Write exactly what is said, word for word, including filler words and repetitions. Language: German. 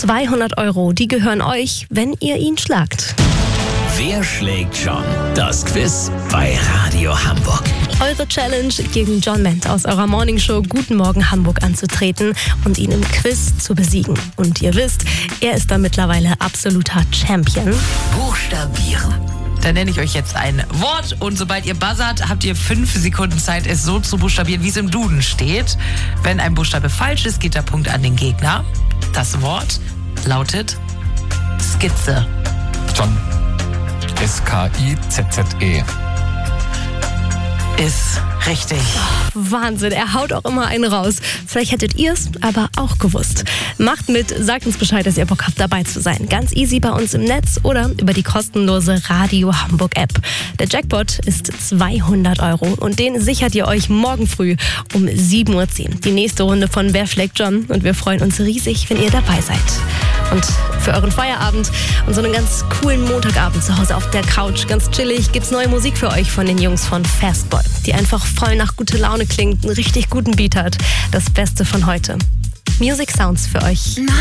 zweihundert Euro, die gehören euch, wenn ihr ihn schlagt. Wer schlägt John? Das Quiz bei Radio Hamburg. Eure Challenge, gegen John Ment aus eurer Morningshow Guten Morgen Hamburg anzutreten und ihn im Quiz zu besiegen. Und ihr wisst, er ist da mittlerweile absoluter Champion. Buchstabieren. Dann nenne ich euch jetzt ein Wort und sobald ihr buzzert, habt ihr fünf Sekunden Zeit, es so zu buchstabieren, wie es im Duden steht. Wenn ein Buchstabe falsch ist, geht der Punkt an den Gegner. Das Wort lautet Skizze. John. S K I Z Z E. Ist richtig. Wahnsinn, er haut auch immer einen raus. Vielleicht hättet ihr es aber auch gewusst. Macht mit, sagt uns Bescheid, dass ihr Bock habt, dabei zu sein. Ganz easy bei uns im Netz oder über die kostenlose Radio Hamburg App. Der Jackpot ist zweihundert Euro und den sichert ihr euch morgen früh um sieben Uhr zehn. Die nächste Runde von Wer schlägt John und wir freuen uns riesig, wenn ihr dabei seid. Und für euren Feierabend und so einen ganz coolen Montagabend zu Hause auf der Couch, ganz chillig, gibt's neue Musik für euch von den Jungs von Fastboy, die einfach voll nach gute Laune klingt, einen richtig guten Beat hat. Das Beste von heute. Music Sounds für euch.